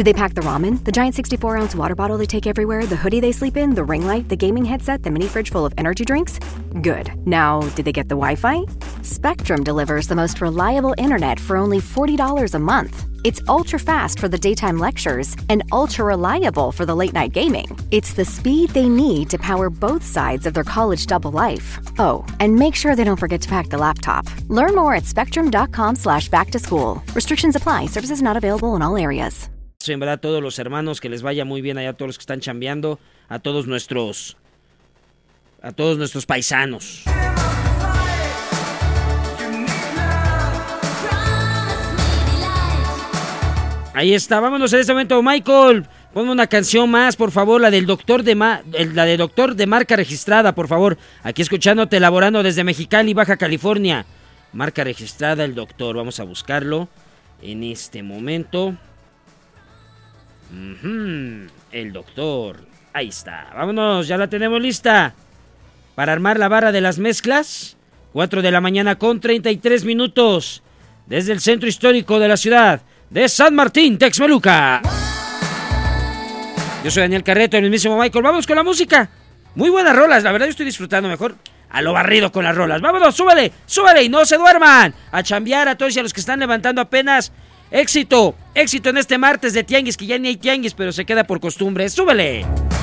Did they pack the ramen, the giant 64-ounce water bottle they take everywhere, the hoodie they sleep in, the ring light, the gaming headset, the mini fridge full of energy drinks? Good. Now, did they get the Wi-Fi? Spectrum delivers the most reliable internet for only $40 a month. It's ultra-fast for the daytime lectures and ultra-reliable for the late-night gaming. It's the speed they need to power both sides of their college double life. Oh, and make sure they don't forget to pack the laptop. Learn more at spectrum.com/back-to-school. Restrictions apply. Services not available in all areas. En verdad, a todos los hermanos, que les vaya muy bien allá, a todos los que están chambeando, a todos nuestros paisanos. Ahí está, vámonos en este momento. Michael, ponme una canción más, por favor, la de Doctor de marca registrada, por favor. Aquí escuchándote, elaborando desde Mexicali, Baja California. Marca registrada, el Doctor. Vamos a buscarlo en este momento. El Doctor. Ahí está. Vámonos, ya la tenemos lista para armar la barra de las mezclas. 4 de la mañana con 33 minutos. Desde el centro histórico de la ciudad de San Martín, Texmeluca. Yo soy Daniel Carreto, el mismísimo Michael. Vamos con la música. Muy buenas rolas, la verdad yo estoy disfrutando mejor a lo barrido con las rolas. Vámonos, súbele y no se duerman. A chambear a todos y a los que están levantando apenas. Éxito en este martes de tianguis, que ya ni hay tianguis, pero se queda por costumbre. Súbele.